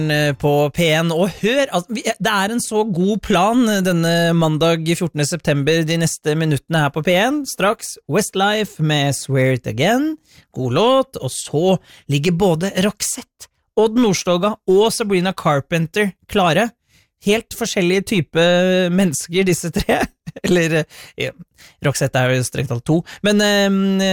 På P1 og hør det en så god plan denne mandag 14. september de neste minuttene her på P1 straks Westlife med Swear It Again god låt og så ligger både Roxette Odd Nordstoga og Sabrina Carpenter klare helt forskjellige type mennesker disse tre eller Roxette jo strengt talt 2 men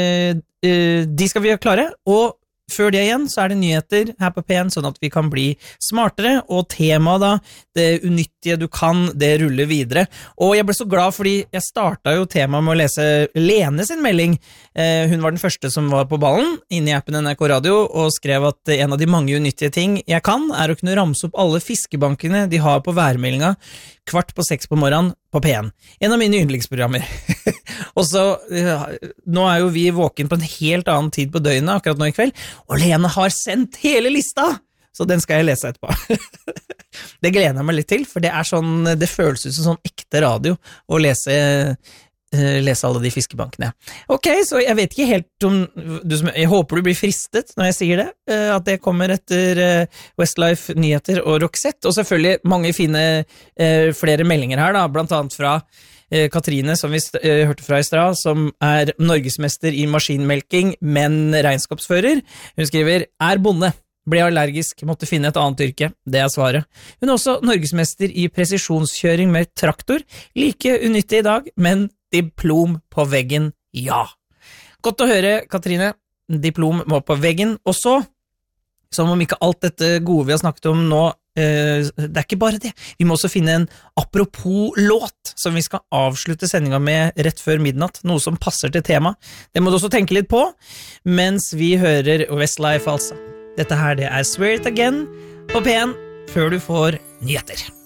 de skal vi ha klare og før det igjen så det nyheter her på P1 sånn at vi kan bli smartere og temaet da, det unyttige du kan, det ruller videre og jeg ble så glad fordi jeg startet jo temaet med å lese Lene sin melding hun var den første som var på ballen inne i appen NRK Radio og skrev at en av de mange unyttige ting jeg kan å kunne ramse opp alle fiskebankene de har på værmeldinga 5:15 på morgenen på P1 en av mine yndlingsprogrammer og så, nå jo vi våken på en helt annen tid på døgnet akkurat nå i kveld, og Lene har sendt hele lista, så den skal jeg lese etterpå. Det gleder jeg meg litt til, for det sånn, det føles ut som sånn ekte radio å lese alle de fiskebankene. Ok, så jeg vet ikke helt om, jeg håper du blir fristet når jeg sier det, at det kommer etter Westlife nyheter og Roxette, og selvfølgelig mange fine flere meldinger her da, blant annet fra Katrine, som vi hørte fra i stad, som norgesmester i maskinmelking, men regnskapsfører. Hun skriver, bonde, ble allergisk, måtte finne et annet yrke. Det svaret. Hun også norgesmester i presisjonskjøring med traktor. Like unyttig i dag, men diplom på veggen, ja. Godt å høre, Katrine. Diplom må på veggen. Og så, som om ikke alt dette gode vi har snakket om nå det ikke bare det. Vi må også finne en apropos låt som vi skal avslutte sendingen med rett før midnatt, noe som passer til tema. Det må du også tenke litt på, mens vi hører Westlife altså. Dette her det Swear It Again på P1 før du får nyheter.